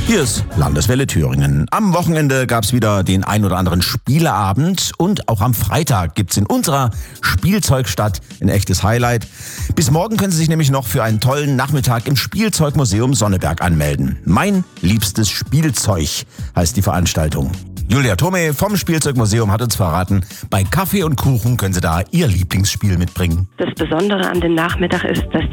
Hier ist Landeswelle Thüringen. Am Wochenende gab es wieder den ein oder anderen Spieleabend und auch am Freitag gibt's in unserer Spielzeugstadt ein echtes Highlight. Bis morgen können Sie sich nämlich noch für einen tollen Nachmittag im Spielzeugmuseum Sonneberg anmelden. Mein liebstes Spielzeug heißt die Veranstaltung. Julia Thome vom Spielzeugmuseum hat uns verraten, bei Kaffee und Kuchen können Sie da Ihr Lieblingsspiel mitbringen. Das Besondere an dem Nachmittag ist, dass